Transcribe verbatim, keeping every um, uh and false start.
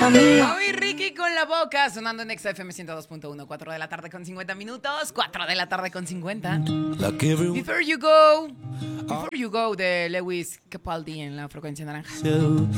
mío. Hoy Ricky con la boca, sonando en X F M ciento dos punto uno, cuatro de la tarde con cincuenta minutos, cuatro de la tarde con cincuenta. Before You Go, Before You Go de Lewis Capaldi en la frecuencia naranja.